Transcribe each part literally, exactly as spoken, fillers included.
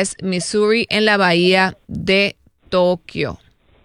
West Missouri, en la bahía de Tokio.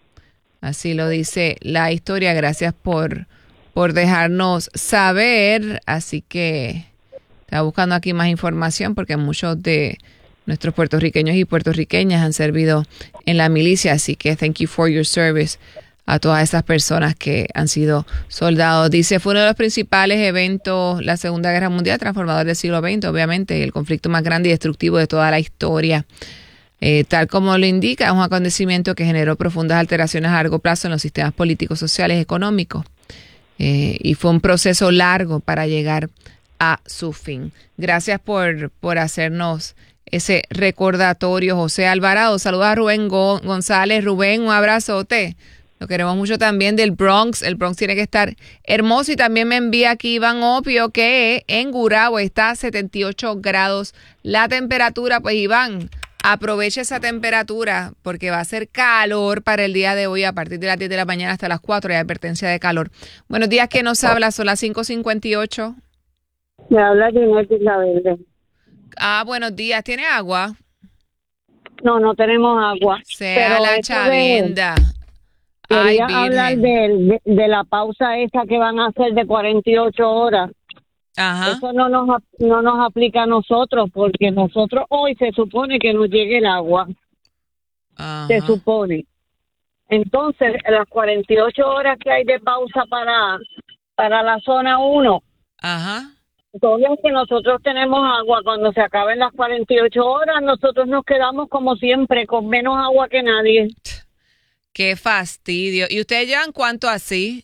Así lo dice la historia. Gracias por, por dejarnos saber. Así que estaba buscando aquí más información porque muchos de nuestros puertorriqueños y puertorriqueñas han servido en la milicia. Así que thank you for your service a todas esas personas que han sido soldados. Dice, fue uno de los principales eventos, la Segunda Guerra Mundial, transformador del siglo veinte, obviamente, el conflicto más grande y destructivo de toda la historia. Eh, tal como lo indica, es un acontecimiento que generó profundas alteraciones a largo plazo en los sistemas políticos, sociales y económicos. Eh, y fue un proceso largo para llegar a su fin. Gracias por, por hacernos ese recordatorio, José Alvarado. Saluda a Rubén Go- González. Rubén, un abrazote. Lo queremos mucho también del Bronx. El Bronx tiene que estar hermoso. Y también me envía aquí Iván Opio que en Gurabo está a setenta y ocho grados la temperatura. Pues Iván, aproveche esa temperatura porque va a ser calor para el día de hoy a partir de las diez de la mañana hasta las cuatro. Hay advertencia de calor. Buenos días, ¿quién nos habla? Son las cinco cincuenta y ocho. Me habla Ginette Isla Verde. Ah, buenos días. ¿Tiene agua? No, no tenemos agua. Sea pero la chavienda. Quería Ay, hablar Virgen. de, de, de la pausa esa que van a hacer de cuarenta y ocho horas. Ajá. Eso no nos ap- no nos aplica a nosotros porque nosotros hoy se supone que nos llegue el agua. Ajá. Se supone. Entonces, las cuarenta y ocho horas que hay de pausa para, para la zona uno, Ajá. todavía que nosotros tenemos agua, cuando se acaben las cuarenta y ocho horas, nosotros nos quedamos como siempre, con menos agua que nadie. Qué fastidio. ¿Y ustedes llevan cuánto así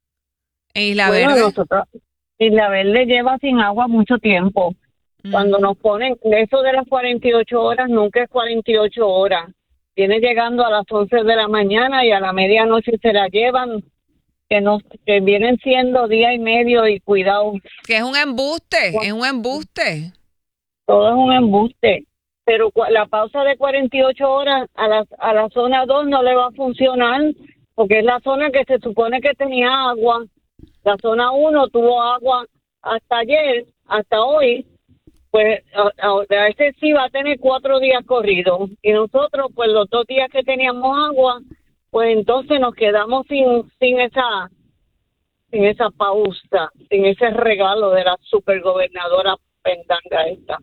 en Isla Bueno, Verde? nosotros, Isla Verde lleva sin agua mucho tiempo. Mm. Cuando nos ponen, eso de las cuarenta y ocho horas, nunca es cuarenta y ocho horas. Viene llegando a las once de la mañana y a la medianoche se la llevan, que, nos, que vienen siendo día y medio y cuidado. Que es un embuste, es un embuste. Todo es un embuste. Pero cua- la pausa de cuarenta y ocho horas a la, a la zona dos no le va a funcionar porque es la zona que se supone que tenía agua. La zona uno tuvo agua hasta ayer, hasta hoy. Pues a, a, a ese sí va a tener cuatro días corridos. Y nosotros, pues los dos días que teníamos agua, pues entonces nos quedamos sin sin esa sin esa pausa, sin ese regalo de la supergobernadora pendanga esta.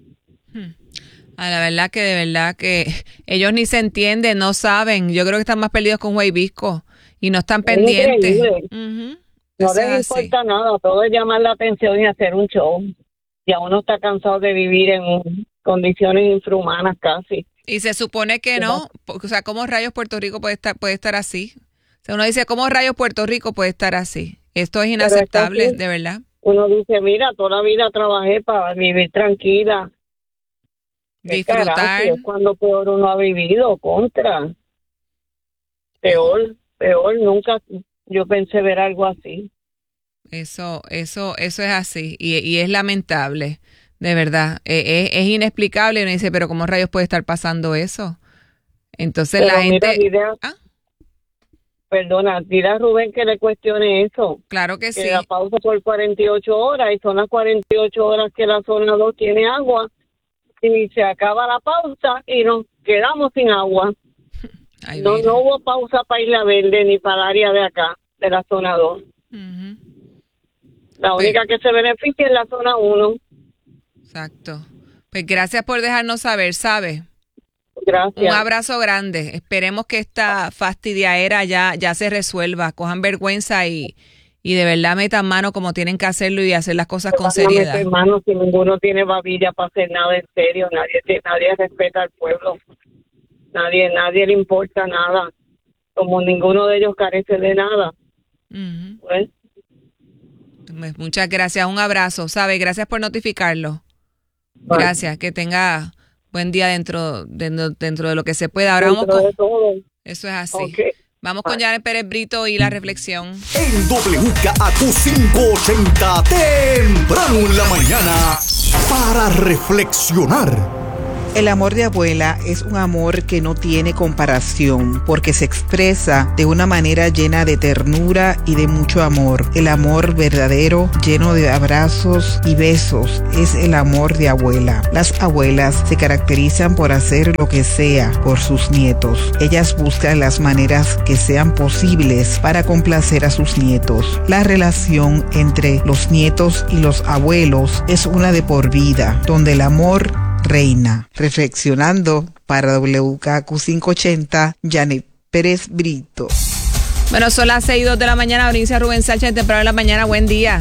Ah, la verdad que de verdad que ellos ni se entienden, no saben. Yo creo que están más perdidos con Juan Visco y no están Es pendientes. increíble. Uh-huh. No Eso les es así. importa nada, todo es llamar la atención y hacer un show. Ya uno está cansado de vivir en condiciones infrahumanas casi. Y se supone que no, o sea, ¿cómo rayos Puerto Rico puede estar puede estar así? O sea, uno dice, ¿cómo rayos Puerto Rico puede estar así? Esto es inaceptable, así. de verdad. Uno dice, mira, toda la vida trabajé para vivir tranquila. ¿Qué Disfrutar. carajo? Es cuando peor uno ha vivido, contra. Peor, peor, nunca yo pensé ver algo así. Eso, eso, eso es así y, y es lamentable, de verdad. Eh, es, es inexplicable. Uno dice, pero ¿cómo rayos puede estar pasando eso? Entonces Pero la mira, gente... dile a- ¿Ah? Perdona, dile a Rubén que le cuestione eso. Claro que Que sí. la pausa por cuarenta y ocho horas y son las cuarenta y ocho horas que la zona dos tiene agua y se acaba la pausa y nos quedamos sin agua. Ay, No, Virgen. no hubo pausa para Isla Verde ni para el área de acá, de la zona dos. Ujú. La única que se beneficia es la zona uno. Exacto. Pues gracias por dejarnos saber, ¿sabe? Gracias. Un abrazo grande. Esperemos que esta fastidiaera ya, ya se resuelva. Cojan vergüenza y, y de verdad metan mano como tienen que hacerlo y hacer las cosas con seriedad. Hermanos, si ninguno tiene babilla para hacer nada en serio, nadie, nadie respeta al pueblo. Nadie, nadie le importa nada. Como ninguno de ellos carece de nada. Ujú. Pues, Pues muchas gracias. Un abrazo, ¿sabe? Gracias por notificarlo. Bueno. Gracias. Que tenga buen día dentro, dentro, dentro de lo que se pueda. Ahora vamos dentro con... de todo. Eso es así. Ok. Vamos con Janet Pérez Brito y la reflexión. En W K A Q quinientos ochenta, temprano en la mañana, para reflexionar. El amor de abuela es un amor que no tiene comparación porque se expresa de una manera llena de ternura y de mucho amor. El amor verdadero, lleno de abrazos y besos, es el amor de abuela. Las abuelas se caracterizan por hacer lo que sea por sus nietos. Ellas buscan las maneras que sean posibles para complacer a sus nietos. La relación entre los nietos y los abuelos es una de por vida, donde el amor reina. Reflexionando para W K Q quinientos ochenta, Janet Pérez Brito. Bueno, son las seis y dos de la mañana. Audiencia Rubén Sánchez, temprano de la mañana. Buen día.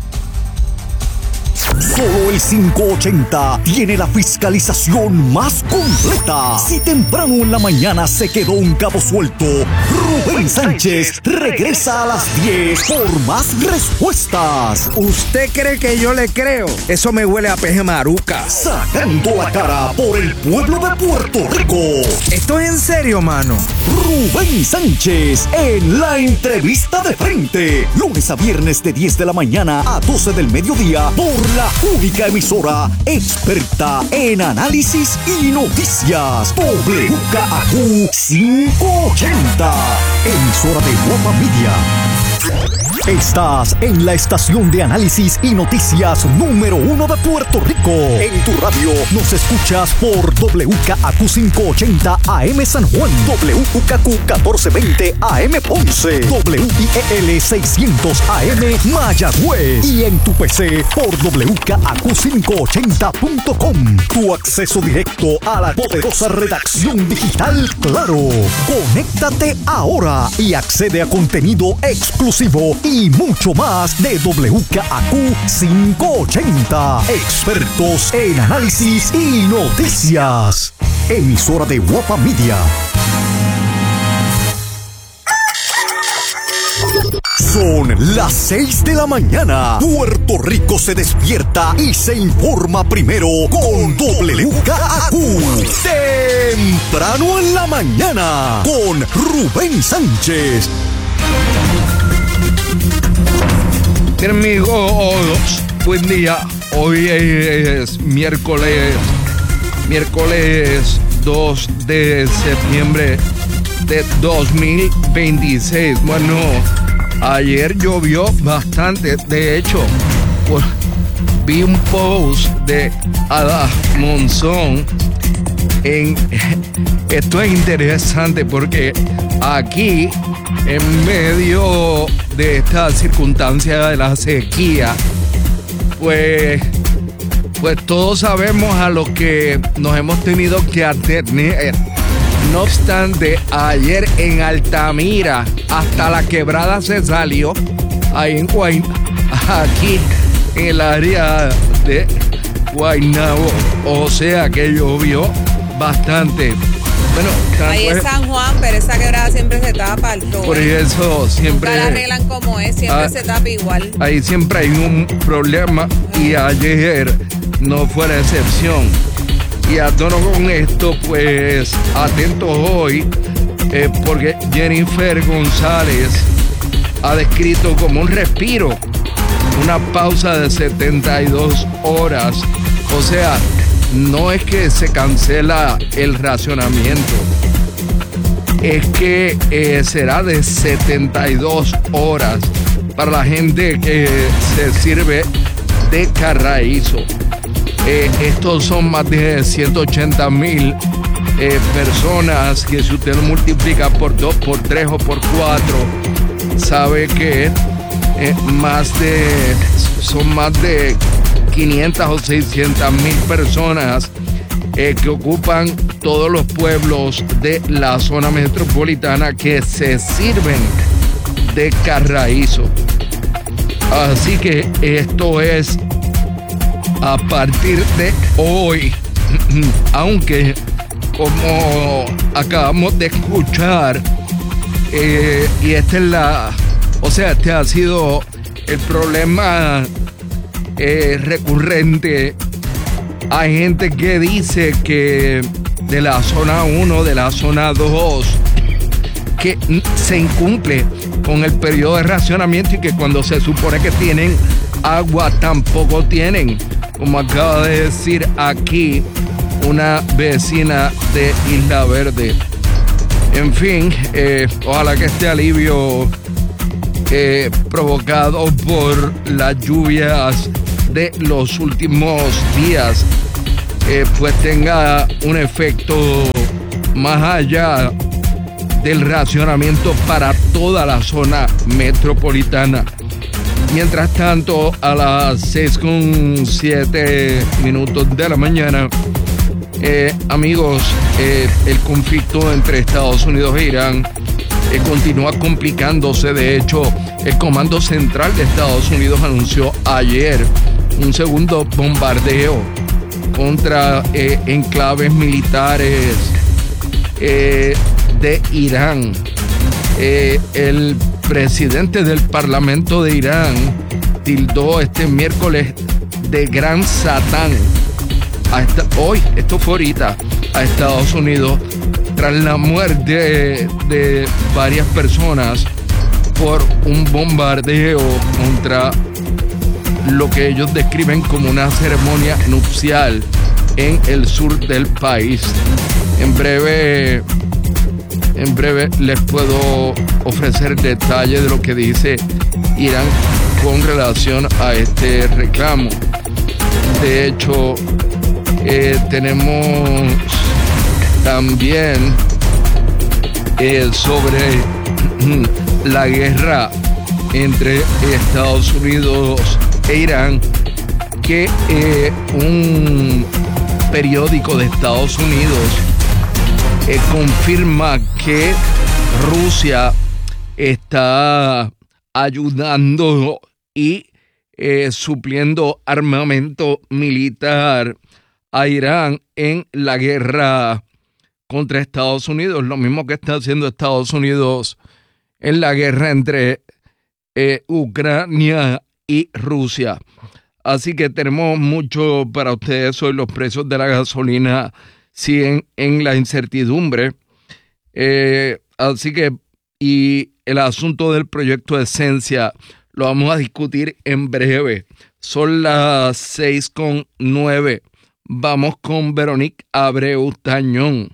Solo el quinientos ochenta tiene la fiscalización más completa. Si temprano en la mañana se quedó un cabo suelto, Rubén Sánchez regresa a las diez por más respuestas. ¿Usted cree que yo le creo? Eso me huele a peje maruca. Sacando la cara por el pueblo de Puerto Rico. ¿Esto es en serio, mano? Rubén Sánchez en la entrevista de frente. Lunes a viernes de diez de la mañana a doce del mediodía por la única emisora experta en análisis y noticias. W K A Q quinientos ochenta. Emisora de Guapa Media. Estás en la estación de análisis y noticias número uno de Puerto Rico. En tu radio nos escuchas por W K A Q quinientos ochenta A M San Juan, W K Q catorce veinte A M Ponce, W I E L seiscientos A M Mayagüez y en tu P C por W K A Q quinientos ochenta punto com. Tu acceso directo a la poderosa redacción digital Claro. Conéctate ahora y accede a contenido exclusivo y mucho más de W K A Q quinientos ochenta. Expertos en análisis y noticias. Emisora de Guapa Media. Son las seis de la mañana. Puerto Rico se despierta y se informa primero con W K A Q. Temprano en la mañana con Rubén Sánchez. Amigos, buen día. Hoy es miércoles, miércoles dos de septiembre de dos mil veintiséis. Bueno, ayer llovió bastante. De hecho, pues, vi un post de Ada Monzón. En, esto es interesante porque aquí, en medio de esta circunstancia de la sequía, pues, pues todos sabemos a lo que nos hemos tenido que atener. No obstante, ayer en Altamira, hasta la quebrada se salió, ahí en Guaynabo, aquí en el área de Guaynabo, o sea que llovió bastante. Bueno, ahí es San Juan, pero esa quebrada siempre se tapa al todo. Por eso siempre. Nunca la arreglan como es, siempre ah, se tapa igual. Ahí siempre hay un problema y ayer no fue la excepción. Y a tono con esto, pues atentos hoy, eh, porque Jennifer González ha descrito como un respiro, una pausa de setenta y dos horas. O sea, no es que se cancela el racionamiento, es que eh, será de setenta y dos horas para la gente que se sirve de Carraízo. Eh, estos son más de ciento ochenta mil eh, personas que si usted lo multiplica por dos, por tres o por cuatro, sabe que eh, más de, son más de quinientas o seiscientas mil personas eh, que ocupan todos los pueblos de la zona metropolitana que se sirven de Carraízo. Así que esto es a partir de hoy, aunque como acabamos de escuchar, eh, y esta es la, o sea, este ha sido el problema eh, recurrente. Hay gente que dice que de la zona uno, de la zona dos, que se incumple con el periodo de racionamiento y que cuando se supone que tienen agua tampoco tienen. Como acaba de decir aquí una vecina de Isla Verde. En fin, eh, ojalá que este alivio eh, provocado por las lluvias de los últimos días eh, pues tenga un efecto más allá del racionamiento para toda la zona metropolitana. Mientras tanto, a las seis con siete minutos de la mañana, eh, amigos, eh, el conflicto entre Estados Unidos e Irán eh, continúa complicándose. De hecho, el Comando Central de Estados Unidos anunció ayer un segundo bombardeo contra eh, enclaves militares eh, de Irán. Eh, el presidente del Parlamento de Irán tildó este miércoles de gran satán a esta, hoy, esto fue ahorita, a Estados Unidos tras la muerte de, de varias personas por un bombardeo contra lo que ellos describen como una ceremonia nupcial en el sur del país. En breve En breve les puedo ofrecer detalles de lo que dice Irán con relación a este reclamo. De hecho, eh, tenemos también eh, sobre la guerra entre Estados Unidos e Irán, que eh, un periódico de Estados Unidos Eh, confirma que Rusia está ayudando y eh, supliendo armamento militar a Irán en la guerra contra Estados Unidos, lo mismo que está haciendo Estados Unidos en la guerra entre eh, Ucrania y Rusia. Así que tenemos mucho para ustedes hoy. Los precios de la gasolina siguen en la incertidumbre, eh, así que y el asunto del proyecto de Esencia lo vamos a discutir en breve. Son las seis con nueve. Vamos con Veronique Abreu Tañón.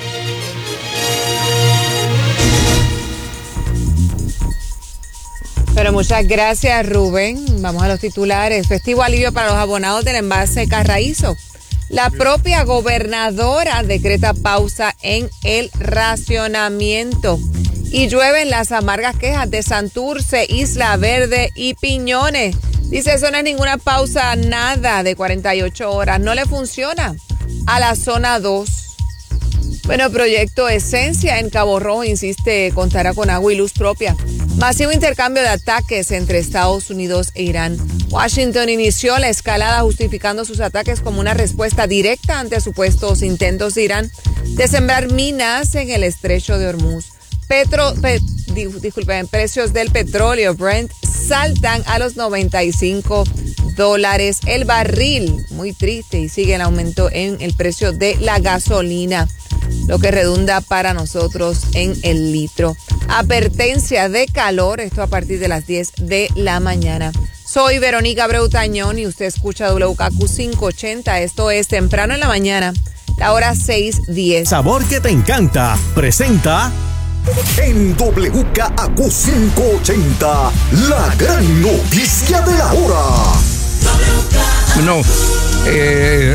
Pero muchas gracias, Rubén. Vamos a los titulares. Festivo alivio para los abonados del envase Carraízo. La propia gobernadora decreta pausa en el racionamiento. Y llueven las amargas quejas de Santurce, Isla Verde y Piñones. Dice, eso no es ninguna pausa, nada de cuarenta y ocho horas. No le funciona a la zona dos. Bueno, proyecto Esencia en Cabo Rojo, insiste, contará con agua y luz propia. Masivo intercambio de ataques entre Estados Unidos e Irán. Washington inició la escalada justificando sus ataques como una respuesta directa ante supuestos intentos de Irán de sembrar minas en el estrecho de Hormuz. Petro, pe, disculpen, precios del petróleo Brent saltan a los noventa y cinco dólares el barril. Muy triste, y sigue el aumento en el precio de la gasolina, lo que redunda para nosotros en el litro. Advertencia de calor, esto a partir de las diez de la mañana. Soy Verónica Abreu Tañón y usted escucha W K Q quinientos ochenta. Esto es Temprano en la Mañana, la hora seis diez. Sabor que te encanta, presenta en W K Q quinientos ochenta, la gran noticia de la hora. Bueno, eh,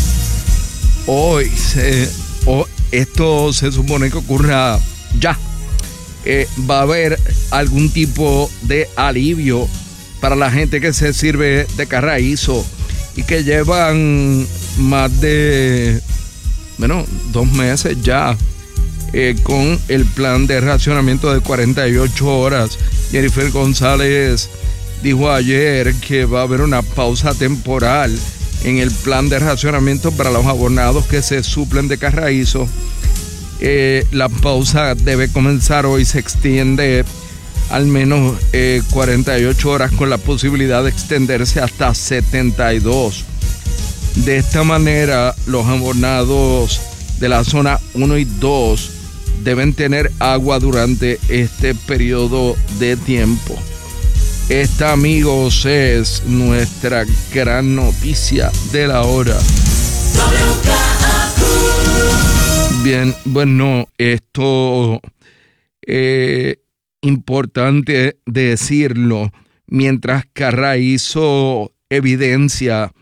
hoy se, oh, esto se supone que ocurra ya. Eh, va a haber algún tipo de alivio para la gente que se sirve de Carraízo y que llevan más de, bueno, dos meses ya eh, con el plan de racionamiento de cuarenta y ocho horas. Jennifer González dijo ayer que va a haber una pausa temporal en el plan de racionamiento para los abonados que se suplen de Carraízo. Eh, la pausa debe comenzar hoy, se extiende al menos eh, cuarenta y ocho horas con la posibilidad de extenderse hasta setenta y dos. De esta manera, los abonados de la zona uno y dos deben tener agua durante este periodo de tiempo. Esta, amigos, es nuestra gran noticia de la hora. Bien, bueno, esto es eh, importante decirlo, mientras Carraízo evidencia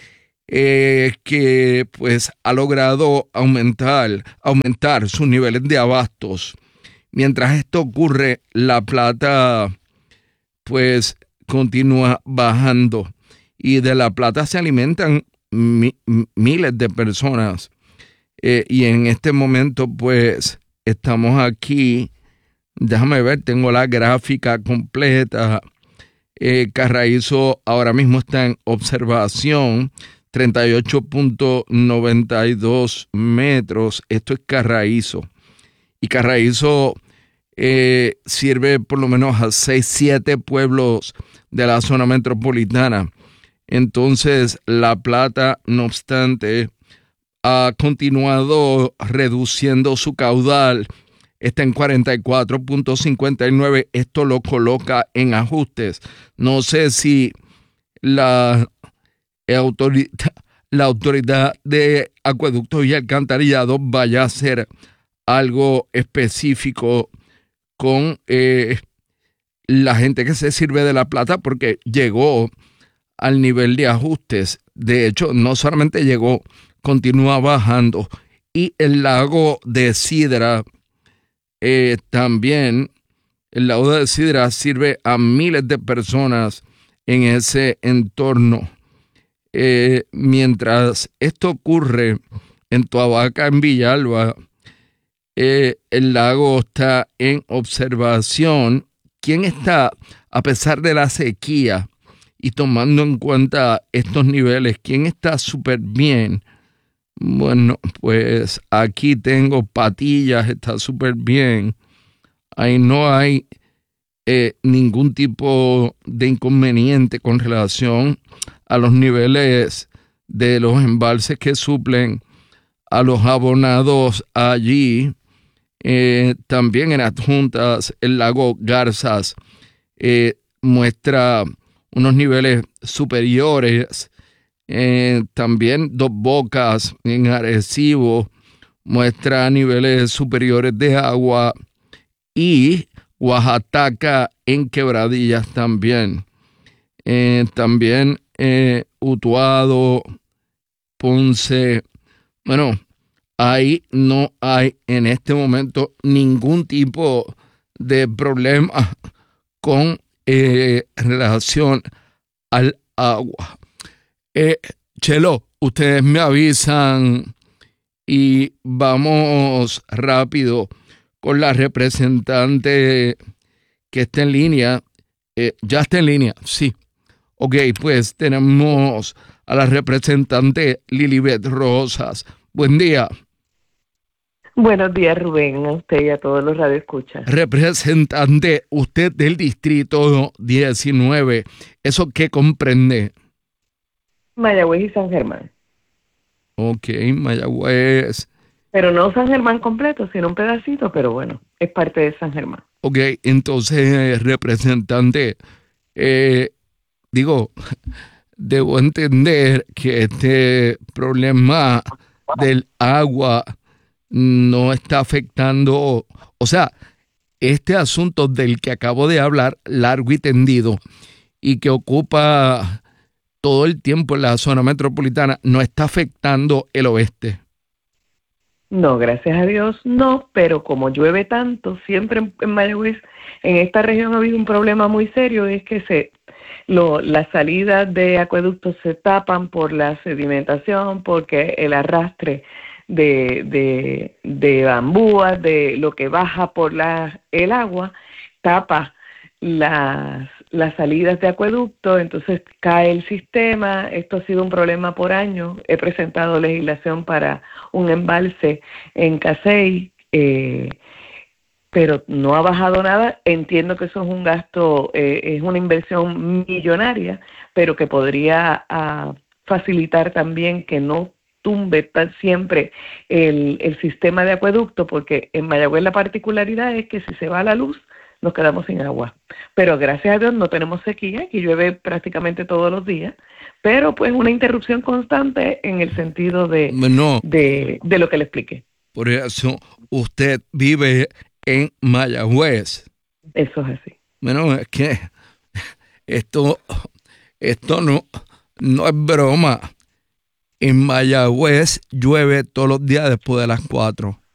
eh, que pues ha logrado aumentar, aumentar sus niveles de abastos. Mientras esto ocurre, La Plata pues continúa bajando y de La Plata se alimentan mi, miles de personas. Eh, y en este momento pues estamos aquí, déjame ver, tengo la gráfica completa. eh, Carraízo ahora mismo está en observación, treinta y ocho punto noventa y dos metros, esto es Carraízo. Y Carraízo eh, sirve por lo menos a seis, siete pueblos de la zona metropolitana. Entonces La Plata, no obstante, ha continuado reduciendo su caudal, está en cuarenta y cuatro punto cincuenta y nueve, esto lo coloca en ajustes. No sé si la autoridad, la autoridad de acueductos y alcantarillados vaya a hacer algo específico con eh, la gente que se sirve de La Plata, porque llegó al nivel de ajustes. De hecho, no solamente llegó, continúa bajando. Y el lago de Sidra eh, también, el lago de Sidra sirve a miles de personas en ese entorno. Eh, mientras esto ocurre en Toabaca, en Villalba, eh, el lago está en observación. ¿Quién está, a pesar de la sequía y tomando en cuenta estos niveles, quién está súper bien? Bueno, pues aquí tengo Patillas, está súper bien. Ahí no hay eh, ningún tipo de inconveniente con relación a los niveles de los embalses que suplen a los abonados allí. Eh, también en Adjuntas, el lago Garzas eh, muestra unos niveles superiores. Eh, también Dos Bocas en Arecibo muestra niveles superiores de agua, y Oaxaca en Quebradillas también. Eh, también eh, Utuado, Ponce. Bueno, ahí no hay en este momento ningún tipo de problema con eh, relación al agua. Eh, Chelo, ustedes me avisan y vamos rápido con la representante que está en línea. Eh, ¿Ya está en línea? Sí. Ok, pues tenemos a la representante Lilibet Rosas. Buen día. Buenos días, Rubén, a usted y a todos los radioescuchas. Representante, usted del distrito diecinueve, ¿eso qué comprende? Mayagüez y San Germán. Ok, Mayagüez. Pero no San Germán completo, sino un pedacito, pero bueno, es parte de San Germán. Ok, entonces, representante, eh, digo, debo entender que este problema del agua no está afectando, o sea, este asunto del que acabo de hablar, largo y tendido, y que ocupa todo el tiempo en la zona metropolitana, no está afectando el oeste. No, gracias a Dios, no, pero como llueve tanto, siempre en, en Mayagüez, en esta región ha habido un problema muy serio, es que se lo, las salidas de acueductos se tapan por la sedimentación, porque el arrastre de, de, de bambúas, de lo que baja por la, el agua, tapa las, las salidas de acueducto, entonces cae el sistema. Esto ha sido un problema por años. He presentado legislación para un embalse en Casey, eh, pero no ha bajado nada. Entiendo que eso es un gasto, eh, es una inversión millonaria, pero que podría uh, facilitar también que no tumbe tan siempre el, el sistema de acueducto, porque en Mayagüez la particularidad es que si se va la luz, nos quedamos sin agua. Pero gracias a Dios no tenemos sequía, aquí llueve prácticamente todos los días, pero pues una interrupción constante en el sentido de, no, de, de lo que le expliqué. Por eso usted vive en Mayagüez. Eso es así. Bueno, es que esto, esto no, no es broma. En Mayagüez llueve todos los días después de las cuatro.